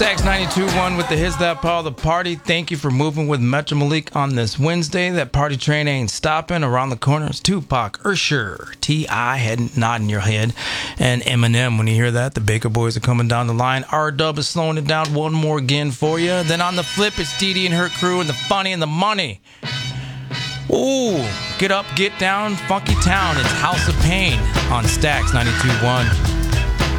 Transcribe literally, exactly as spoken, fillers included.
Stacks ninety-two point one with the His That Paul the Party. Thank you for moving with Metro Malik on this Wednesday. That party train ain't stopping. Around the corner is Tupac, Usher, T I head nodding your head, and Eminem. When you hear that, the Baker Boys are coming down the line. R-Dub is slowing it down one more again for you. Then on the flip, it's Dee Dee and her crew and the funny and the money. Ooh, get up, get down, funky town. It's House of Pain on Stacks ninety-two point one.